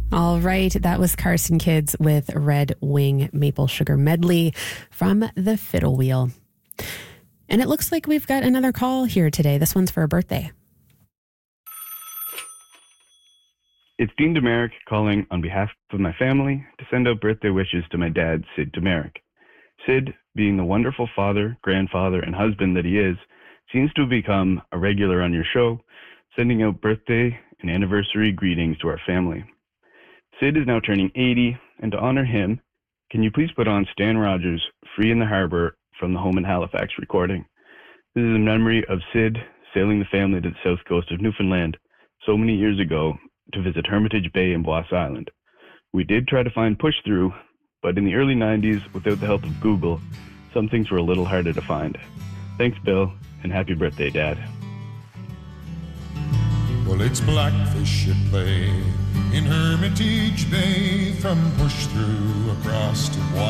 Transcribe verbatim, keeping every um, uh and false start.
All right, that was Carson Kids with Red Wing Maple Sugar Medley from the Fiddle Wheel. And it looks like we've got another call here today. This one's for a birthday. It's Dean Demerick calling on behalf of my family to send out birthday wishes to my dad, Sid Demerick. Sid, being the wonderful father, grandfather, and husband that he is, seems to have become a regular on your show, sending out birthday and anniversary greetings to our family. Sid is now turning eighty, and to honor him, can you please put on Stan Rogers' Free in the Harbor from the Home in Halifax recording? This is a memory of Sid sailing the family to the south coast of Newfoundland so many years ago to visit Hermitage Bay and Bois Island. We did try to find push-through, but in the early nineties, without the help of Google, some things were a little harder to find. Thanks, Bill, and happy birthday, Dad. Well, it's blackfish at play in Hermitage Bay, from push through across to Bois